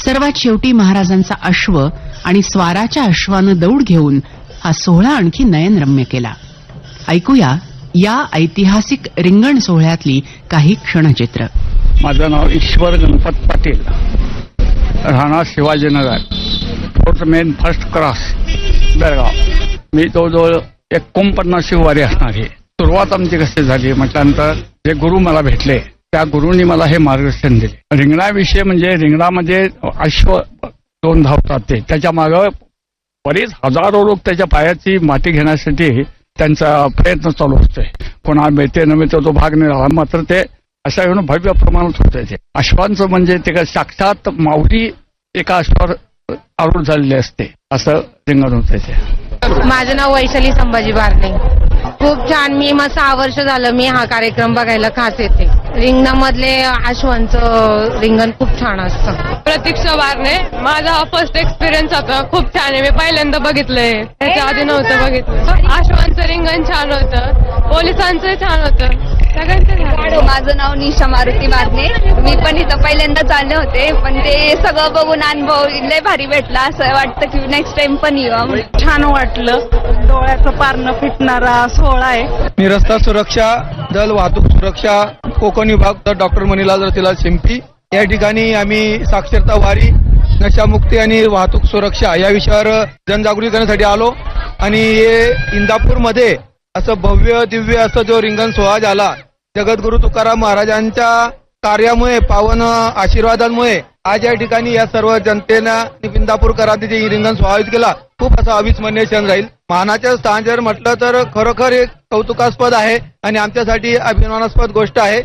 सर्वात शेवटी महाराजांचा अश्व आणि स्वाराच्या अश्वानं दौड घेऊन हा सोहळा आणखी नयनरम्य केला. ऐकूया या ऐतिहासिक रिंगण सोहळ्यातली काही क्षणचित्र. माझं नाव ईश्वर गणपत पाटील, राहणार Shivajinagar, 4th main first cross, Belgaum. मी जवळजवळ 49 वारी असणार आहे. सुरुवात आमची कशी झाली म्हटल्यानंतर जे गुरु मला भेटले त्या गुरुंनी मला हे मार्गदर्शन दिले. रिंगणाविषयी म्हणजे रिंगणामध्ये अश्व 2 धावतात ते, त्याच्या मागं बरीच हजारो लोक त्याच्या पायाची माती घेण्यासाठी त्यांचा प्रयत्न चालू असतोय. कोणा मिळते न मिळते तो भाग नाही राहिला, मात्र ते अशा येऊन भव्य प्रमाणात होत आहे. अश्वांचं म्हणजे ते साक्षात माऊली एका अश्वावर आरूढ झालेले असते असं रिंगण होत आहे. माझं नाव वैशाली संभाजी बारणे. खूप छान. मी 6 वर्ष झालं मी हा कार्यक्रम बघायला खास येते. रिंगणामधले अश्वांचं रिंगण खूप छान असतं. प्रतीक्षा बारणे. माझा हा फर्स्ट एक्सपिरियन्स होता. खूप छान आहे. मी पहिल्यांदा बघितलंय, त्याच्या आधी नव्हतं बघितलं. अश्वांचं रिंगण छान होतं, पोलिसांचं छान होतं, सगळ्यांचं. माझं नाव निशा मारुती बारणे. मी पण इथं पहिल्यांदा चालले होते, पण ते सगळं बघून अनुभव लय भारी भेटला. असं वाटतं की नेक्स्ट टाइम पण येऊ. छान वाटलं. डोळ्याचं पारणं फिटणारा सोहळा आहे. मी रस्ता सुरक्षा दल, वाहतूक सुरक्षा कोकण विभाग, तर डॉक्टर मणिलाल रतिलाल शिंपी. या ठिकाणी आम्ही साक्षरता वारी, नशामुक्ती आणि वाहतूक सुरक्षा या विषयावर जनजागृती करण्यासाठी आलो. आणि हे इंदापूरमध्ये असं भव्य दिव्य असं जो रिंगण सोहळा झाला, जगद्गुरु तुकाराम महाराजांच्या कार्यामुळे, पावन आशीर्वादांमुळे आज या ठिकाणी या सर्व जनतेनं इंदापूरकरांनी जे रिंगण सोहळा केला, खूप असा अविस्मरणीय क्षण राहील. मानाच्या स्थान जर म्हटलं तर खरोखर एक कौतुकास्पद आहे आणि आमच्यासाठी अभिमानास्पद गोष्ट आहे.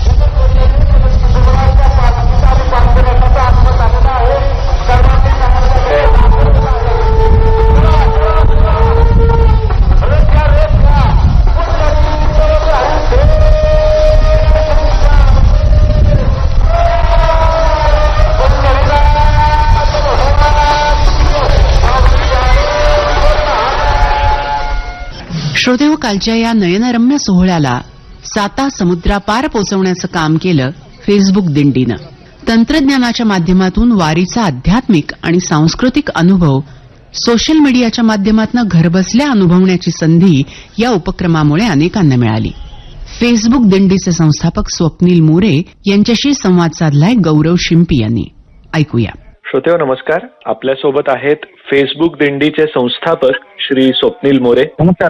श्रोतेहो, कालच्या या नयनरम्य सोहळ्याला 7 समुद्रापार पोचवण्याचं काम केलं फेसबुक दिंडीनं. तंत्रज्ञानाच्या माध्यमातून वारीचा आध्यात्मिक आणि सांस्कृतिक अनुभव सोशल मीडियाच्या माध्यमातून घरबसल्या अनुभवण्याची संधी या उपक्रमामुळे अनेकांना मिळाली. फेसबुक दिंडीचे संस्थापक स्वप्नील मोरे यांच्याशी संवाद साधलाय गौरव शिंपी यांनी. ऐकूया. श्रोतेहो नमस्कार. आपल्यासोबत आहेत फेसबुक दिंडीचे संस्थापक श्री स्वप्नील मोरे.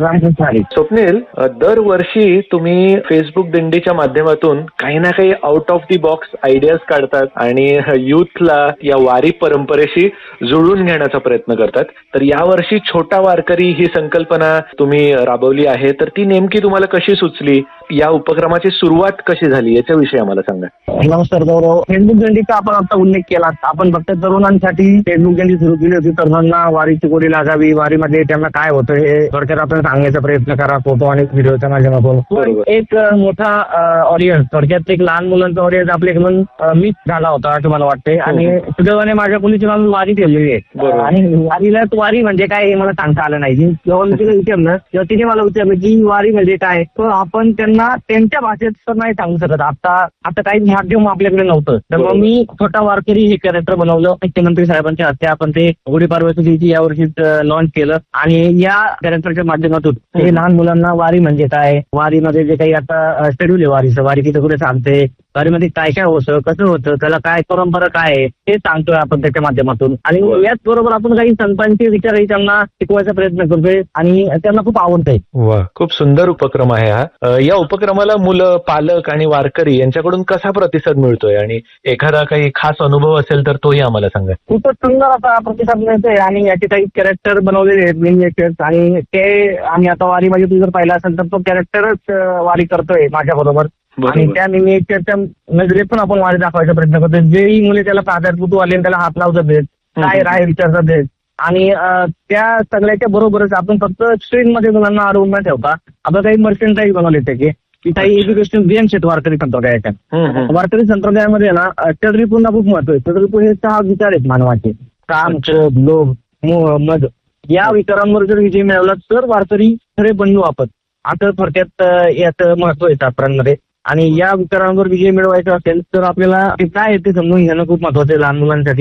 स्वप्नील, दरवर्षी तुम्ही फेसबुक दिंडीच्या माध्यमातून काही ना काही out of the box ideas काढतात आणि युथला या वारी परंपरेशी जुळून घेण्याचा प्रयत्न करतात. तर यावर्षी छोटा वारकरी ही संकल्पना तुम्ही राबवली आहे, तर ती नेमकी तुम्हाला कशी सुचली? या उपक्रमाची सुरुवात कशी झाली याच्याविषयी आम्हाला सांगा. नमस्कार गौरव. फेसबुक दिंडीचा आपण आता उल्लेख केला. आपण फक्त तरुणांसाठी फेसबुक दिंडी सुरू केली होती. तरुणांना वारीची गोडी लागावी, वारीमध्ये त्यांना काय होतं हे थोडक्यात आपण सांगण्याचा प्रयत्न करा, फोटो आणि व्हिडिओच्या माध्यमातून. एक मोठा ऑडियन्स, थोडक्यात एक लहान मुलांचा ऑडियन्स आपल्या म्हणून मिस झाला होता असं मला वाटते. आणि सुदैवाने माझ्या मुलीची मला वारी ठेवलेली आहे. आणि वारीला वारी म्हणजे काय हे मला सांगता आलं नाही. जेव्हा मी तिला विचारलं तेव्हा तिने मला विचारलं की वारी म्हणजे काय, तर आपण त्यांना त्यांच्या भाषेत तर नाही सांगू शकत. आता काही माध्यम आपल्याकडे नव्हतं, तर मग मी छोटा वारकरी हे कॅरेक्टर बनवलं. मुख्यमंत्री साहेबांच्या हस्ते आपण ते गुढीपाडव्याच्या दिवशी यावर्षी लॉन्च केलं. आणि या कॅरेक्टरच्या माध्यमातून हे लहान मुलांना वारी म्हणजे काय, वारीमध्ये जे काही आता शेड्यूल आहे वारीचं, वारी तिथे कुठे सांगते, वारीमध्ये काय काय होतं, कसं होतं, त्याला काय परंपरा काय आहे ते सांगतोय आपण त्याच्या माध्यमातून. आणि याच बरोबर आपण काही संतांचे विचारही त्यांना शिकवायचा प्रयत्न करतोय आणि त्यांना खूप आवडतंय. वा, खूप सुंदर उपक्रम आहे हा. या उपक्रमाला मुलं, पालक आणि वारकरी यांच्याकडून कसा प्रतिसाद मिळतोय आणि एखादा काही खास अनुभव असेल तर तोही आम्हाला सांगा. खूपच सुंदर असा प्रतिसाद मिळतोय. आणि याचे काही कॅरेक्टर बनवलेले आहेत मेन कॅरेक्टर, आणि ते आम्ही आता वारीमध्ये तू जर पाहिला असेल तर तो कॅरेक्टरच वारी करतोय माझ्या बरोबर. आणि त्या निमित्ताच्या नजरेत पण आपण वारी दाखवायचा प्रयत्न करतोय. जेही मुले त्याला पाहतात, कुतूहली त्याला हात लावतात देत, काय राय विचारतात देत. आणि त्या सगळ्याच्या बरोबरच आपण फक्त स्क्रीनमध्ये मुलांना अडवून न ठेवता आपण काही मर्चंडाईज बनवले त्याचे, की काही एज्युकेशन गेम्स आहेत वारकरी संप्रदायाच्या. वारकरी संप्रदायामध्ये ना चंद्रीपूरला खूप महत्व आहे. चंद्रीपूर हे 6 विचार आहेत मानवाचे: काम, क्रोध, लोभ, मोह, मद. या विचारांवर जर विजय मिळवला तर वारकरी खरे बनलो आपण. आता थोडक्यात याचं महत्व आहे शास्त्रांमध्ये. आणि या विचारांवर विजय मिळवायचा असेल तर आपल्याला काय आहे ते समजून घेणं खूप महत्वाचं आहे लहान मुलांसाठी.